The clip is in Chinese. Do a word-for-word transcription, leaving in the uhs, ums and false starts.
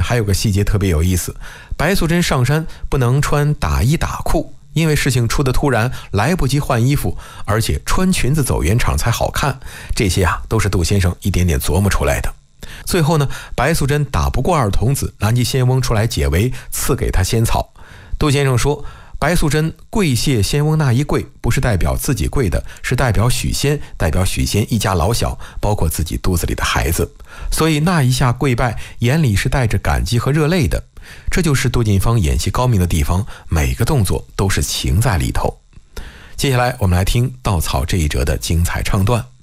还有个细节特别有意思，白素贞上山不能穿打衣打裤，因为事情出得突然，来不及换衣服，而且穿裙子走圆场才好看。这些啊，都是杜先生一点点琢磨出来的。最后呢，白素贞打不过二童子，南极仙翁出来解围，赐给他仙草。杜先生说，白素贞跪谢仙翁那一跪，不是代表自己跪的，是代表许仙，代表许仙一家老小，包括自己肚子里的孩子。所以那一下跪拜，眼里是带着感激和热泪的。这就是杜近芳演戏高明的地方，每个动作都是情在里头。接下来我们来听稻草这一折的精彩唱段。